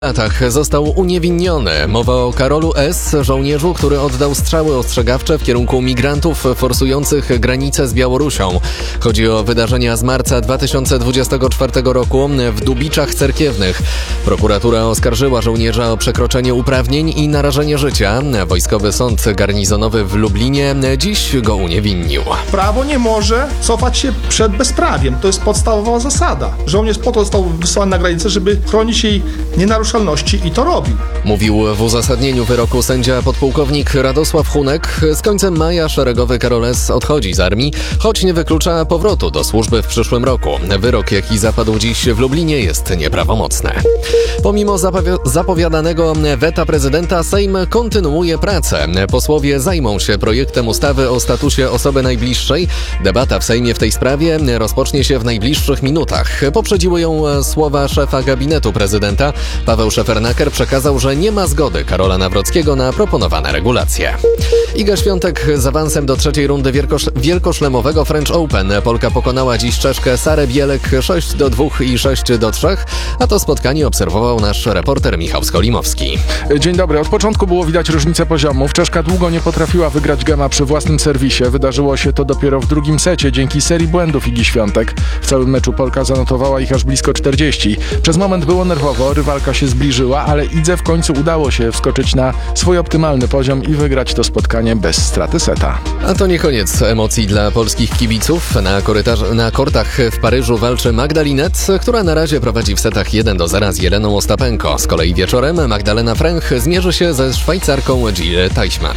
latach został uniewinniony. Mowa o Karolu S., żołnierzu, który oddał strzały ostrzegawcze w kierunku migrantów forsujących granicę z Białorusią. Chodzi o wydarzenia z marca 2024 roku w Dubiczach Cerkiewnych. Prokuratura oskarżyła żołnierza o przekroczenie uprawnień i narażenie życia. Wojskowy Sąd Garnizonowy w Lublinie dziś go uniewinnił. Prawo nie może cofać się przed bezprawiem. To jest podstawowa zasada. Żołnierz po to został wysłany na granicę, żeby chronić jej nienaruszalności i to robi. Mówił w uzasadnieniu wyroku sędzia podpułkownik Radosław Hunek. Z końcem maja szeregowy Karol S. odchodzi z armii, choć nie wyklucza powrotu do służby w przyszłym roku. Wyrok, jaki zapadł dziś w Lublinie, jest nieprawomocny. Pomimo zapowiadanego weta prezydenta, Sejm kontynuuje pracę. Posłowie zajmą się projektem ustawy o statusie osoby najbliższej. Debata w Sejmie w tej sprawie rozpocznie się w najbliższych minutach. Poprzedziły ją słowa szefa gabinetu prezydenta. Paweł Szefernaker przekazał, że nie ma zgody Karola Nawrockiego na proponowane regulacje. Iga Świątek z awansem do trzeciej rundy wielkoszlemowego French Open. Polka pokonała dziś Czeszkę Sarę Bielek 6-2 i 6-3, a to spotkanie obserwował nasz reporter Michał Skolimowski. Dzień dobry. Od początku było widać różnicę poziomów. Czeszka długo nie potrafiła wygrać gema przy własnym serwisie. Wydarzyło się to dopiero w drugim secie dzięki serii błędów Igi Świątek. W całym meczu Polka zanotowała ich aż blisko 40. Przez moment było nerwowo, rywalka się zbliżyła, ale Idze w końcu udało się wskoczyć na swój optymalny poziom i wygrać to spotkanie bez straty seta. A to nie koniec emocji dla polskich kibiców. Na kortach w Paryżu walczy Magda Linette, która na razie prowadzi w setach 1-0 z Jeleną Ostapenko. Z kolei wieczorem Magdalena Fręch zmierzy się ze Szwajcarką Jill Teichmann.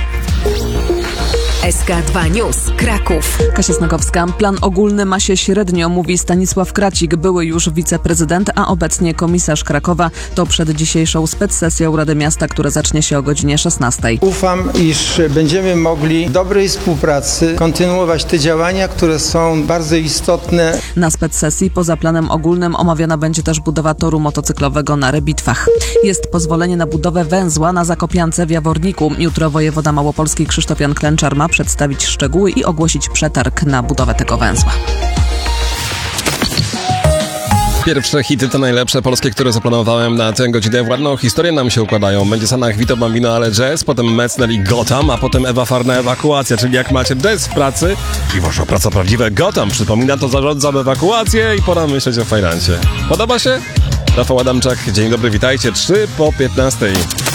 SK2 News, Kraków. Kasia Snagowska. Plan ogólny ma się średnio, mówi Stanisław Kracik, były już wiceprezydent, a obecnie komisarz Krakowa. To przed dzisiejszą specsesją Rady Miasta, która zacznie się o godzinie 16. Ufam, iż będziemy mogli w dobrej współpracy kontynuować te działania, które są bardzo istotne. Na specsesji poza planem ogólnym omawiana będzie też budowa toru motocyklowego na Rybitwach. Jest pozwolenie na budowę węzła na Zakopiance w Jaworniku. Jutro wojewoda małopolski Krzysztof Jan Klęczar ma przedstawić szczegóły i ogłosić przetarg na budowę tego węzła. Pierwsze hity to najlepsze polskie, które zaplanowałem na tę godzinę. Ładną historię nam się układają. Będzie Sanach, Vito Bambino, ale jazz, potem Metzner i Gotham, a potem Ewa Farna, ewakuacja. Czyli jak macie jazz w pracy i wasza praca prawdziwe Gotham przypomina, to zarządzam ewakuację i pora myśleć o fajrancie. Podoba się? Rafał Adamczak, dzień dobry, witajcie. 3 po 15.